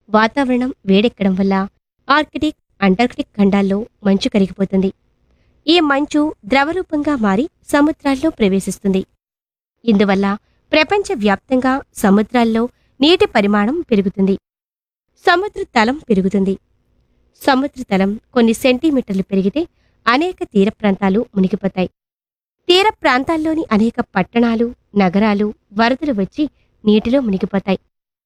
వాతావరణం వేడెక్కడం వల్ల Arctic, Antarctic ఖండాల్లో మంచు కరిగిపోతుంది. ఈ మంచు ద్రవరూపంగా మారి సముద్రాల్లో ప్రవేశిస్తుంది. ఇందువల్ల ప్రపంచవ్యాప్తంగా సముద్రాల్లో నీటి పరిమాణం పెరుగుతుంది. సముద్ర తలం పెరుగుతుంది. సముద్ర తలం కొన్ని సెంటీమీటర్లు పెరిగితే అనేక తీర ప్రాంతాలు మునిగిపోతాయి. తీర ప్రాంతాల్లోని అనేక పట్టణాలు, నగరాలు వరదలు వచ్చి నీటిలో మునిగిపోతాయి.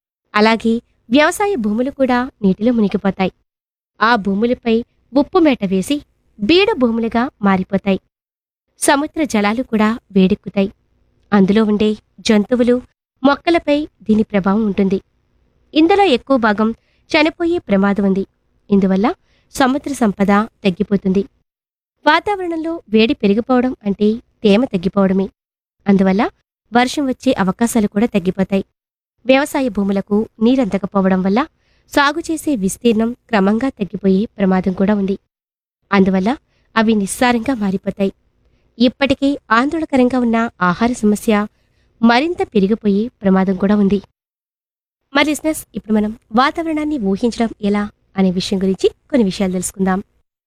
అలాగే వ్యవసాయ భూములు కూడా నీటిలో మునిగిపోతాయి. ఆ భూములపై ఉప్పుమేట వేసి బీడు భూములుగా మారిపోతాయి. సముద్ర జలాలు కూడా వేడెక్కుతాయి. అందులో ఉండే జంతువులు, మొక్కలపై దీని ప్రభావం ఉంటుంది. ఇందులో ఎక్కువ భాగం చనిపోయే ప్రమాదం ఉంది. ఇందువల్ల సముద్ర సంపద తగ్గిపోతుంది. వాతావరణంలో వేడి పెరిగిపోవడం అంటే తేమ తగ్గిపోవడమే. అందువల్ల వర్షం వచ్చే అవకాశాలు కూడా తగ్గిపోతాయి. వ్యవసాయ భూములకు నీరందకపోవడం వల్ల సాగు చేసే విస్తీర్ణం క్రమంగా తగ్గిపోయే ప్రమాదం కూడా ఉంది. అందువల్ల అవి నిస్సారంగా మారిపోతాయి. ఇప్పటికే ఆందోళనకరంగా ఉన్న ఆహార సమస్య మరింత పెరిగిపోయే ప్రమాదం కూడా ఉంది. మరి లిసనర్స్, ఇప్పుడు మనం వాతావరణాన్ని ఊహించడం ఎలా అనే విషయం గురించి కొన్ని విషయాలు తెలుసుకుందాం.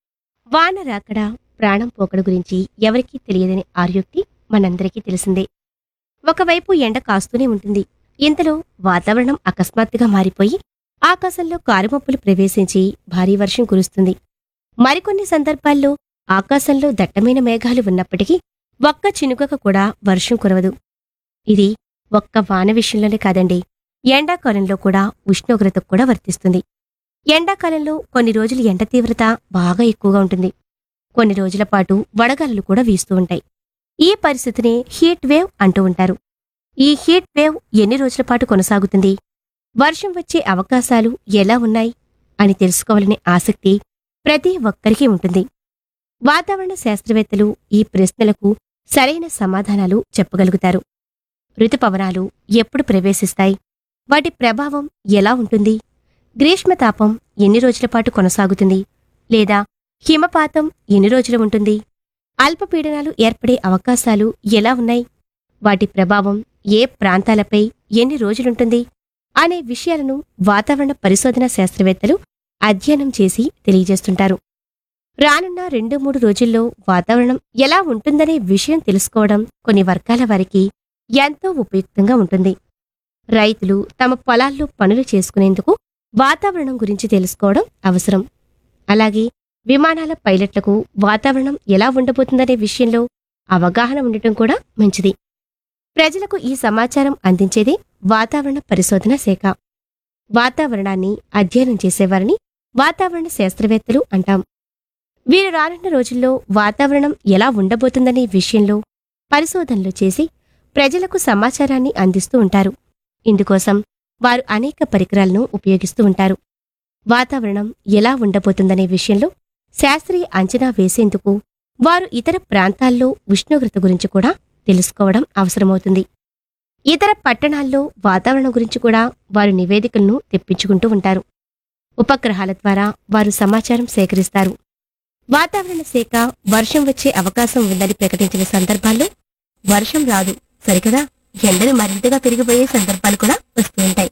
వాన రాకడ, ప్రాణం పోకడ గురించి ఎవరికీ తెలియదని ఆర్యోక్తి మనందరికీ తెలిసిందే. ఒకవైపు ఎండ కాస్తూనే ఉంటుంది. ఇంతలో వాతావరణం అకస్మాత్తుగా మారిపోయి ఆకాశంలో కారుమబ్బులు ప్రవేశించి భారీ వర్షం కురుస్తుంది. మరికొన్ని సందర్భాల్లో ఆకాశంలో దట్టమైన మేఘాలు ఉన్నప్పటికీ ఒక్క చినుకకు కూడా వర్షం కురవదు. ఇది ఒక్క వాన విషయంలోనే కాదండి, ఎండాకాలంలో కూడా ఉష్ణోగ్రతకు కూడా వర్తిస్తుంది. ఎండాకాలంలో కొన్ని రోజులు ఎండ తీవ్రత బాగా ఎక్కువగా ఉంటుంది. కొన్ని రోజుల పాటు వడగాలులు కూడా వీస్తూ ఉంటాయి. ఈ పరిస్థితిని హీట్ వేవ్ అంటూ ఉంటారు. ఈ హీట్ వేవ్ ఎన్ని రోజుల పాటు కొనసాగుతుంది, వర్షం వచ్చే అవకాశాలు ఎలా ఉన్నాయి అని తెలుసుకోవాలనే ఆసక్తి ప్రతి ఒక్కరికీ ఉంటుంది. వాతావరణ శాస్త్రవేత్తలు ఈ ప్రశ్నలకు సరైన సమాధానాలు చెప్పగలుగుతారు. ఋతుపవనాలు ఎప్పుడు ప్రవేశిస్తాయి, వాటి ప్రభావం ఎలా ఉంటుంది, గ్రీష్మతాపం ఎన్ని రోజుల పాటు కొనసాగుతుంది, లేదా హిమపాతం ఎన్ని రోజులు ఉంటుంది, అల్పపీడనాలు ఏర్పడే అవకాశాలు ఎలా ఉన్నాయి, వాటి ప్రభావం ఏ ప్రాంతాలపై ఎన్ని రోజులుంటుంది అనే విషయాలను వాతావరణ పరిశోధన శాస్త్రవేత్తలు అధ్యయనం చేసి తెలియజేస్తుంటారు. రానున్న 2-3 రోజుల్లో వాతావరణం ఎలా ఉంటుందనే విషయం తెలుసుకోవడం కొన్ని వర్గాల వారికి ఎంతో ఉపయుక్తంగా ఉంటుంది. రైతులు తమ పొలాల్లో పనులు చేసుకునేందుకు వాతావరణం గురించి తెలుసుకోవడం అవసరం. అలాగే విమానాల పైలట్లకు వాతావరణం ఎలా ఉండబోతుందనే విషయంలో అవగాహన ఉండటం కూడా మంచిది. ప్రజలకు ఈ సమాచారం అందించేదే వాతావరణ పరిశోధన శాఖ. వాతావరణాన్ని అధ్యయనం చేసేవారిని వాతావరణ శాస్త్రవేత్తలు అంటాం. వీరు రానున్న రోజుల్లో వాతావరణం ఎలా ఉండబోతుందనే విషయంలో పరిశోధనలు చేసి ప్రజలకు సమాచారాన్ని అందిస్తూ ఉంటారు. ఇందుకోసం వారు అనేక పరికరాలను ఉపయోగిస్తూ ఉంటారు. వాతావరణం ఎలా ఉండబోతుందనే విషయంలో శాస్త్రీయ అంచనా వేసేందుకు వారు ఇతర ప్రాంతాల్లో ఉష్ణోగ్రత గురించి కూడా తెలుసుకోవడం అవసరమవుతుంది. ఇతర పట్టణాల్లో వాతావరణం గురించి కూడా వారు నివేదికలను తెప్పించుకుంటూ ఉంటారు. ఉపగ్రహాల ద్వారా వారు సమాచారం సేకరిస్తారు. వాతావరణ శాఖ వర్షం వచ్చే అవకాశం ఉందని ప్రకటించిన సందర్భాల్లో వర్షం రాదు, సరికదా ఎండలు మరింతగా పెరిగిపోయే సందర్భాలు కూడా వస్తూ ఉంటాయి.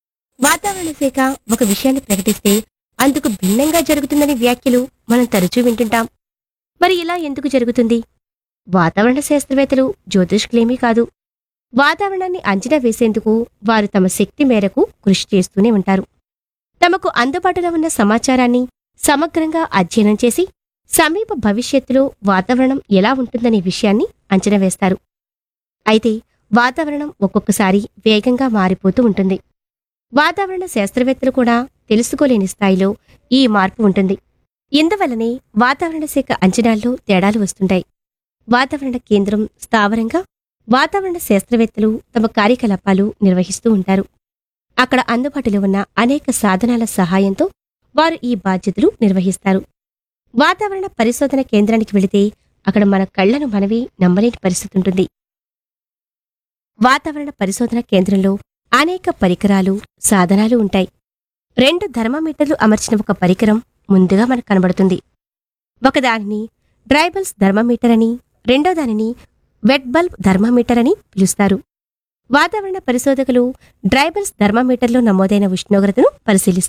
వాతావరణ శాఖ ఒక విషయాన్ని ప్రకటిస్తే అందుకు భిన్నంగా జరుగుతుందనే వ్యాఖ్యలు మనం తరచూ వింటుంటాం. మరి ఇలా ఎందుకు జరుగుతుంది? వాతావరణ శాస్త్రవేత్తలు జ్యోతిష్కులేమీ కాదు. వాతావరణాన్ని అంచనా వేసేందుకు వారు తమ శక్తి మేరకు కృషి చేస్తూనే ఉంటారు. తమకు అందుబాటులో ఉన్న సమాచారాన్ని సమగ్రంగా అధ్యయనం చేసి సమీప భవిష్యత్తులో వాతావరణం ఎలా ఉంటుందనే విషయాన్ని అంచనా వేస్తారు. అయితే వాతావరణం ఒక్కొక్కసారి వేగంగా మారిపోతూ ఉంటుంది. వాతావరణ శాస్త్రవేత్తలు కూడా తెలుసుకోలేని స్థాయిలో ఈ మార్పు ఉంటుంది. ఇందువల్లనే వాతావరణ శాఖ అంచనాల్లో తేడాలు వస్తుంటాయి. వాతావరణ కేంద్రం స్థావరంగా వాతావరణ శాస్త్రవేత్తలు తమ కార్యకలాపాలు నిర్వహిస్తూ ఉంటారు. అక్కడ అందుబాటులో ఉన్న అనేక సాధనాల సహాయంతో వారు ఈ బాధ్యతలు నిర్వహిస్తారు. వాతావరణ పరిశోధన కేంద్రానికి వెళితే అక్కడ మన కళ్లను మనవి నమ్మలేని పరిస్థితి ఉంటుంది. వాతావరణ పరిశోధన కేంద్రంలో అనేక పరికరాలు, సాధనాలు ఉంటాయి. 2 థర్మామీటర్లు అమర్చిన ఒక పరికరం ముందుగా మనకు కనబడుతుంది. ఒకదానిని డ్రైబల్స్ థర్మామీటర్ అని, రెండో దానిని వెట్ బల్బ్ థర్మామీటర్ అని పిలుస్తారు. వాతావరణ పరిశోధకులు డ్రైబల్స్ థర్మామీటర్లో నమోదైన ఉష్ణోగ్రతను పరిశీలిస్తారు.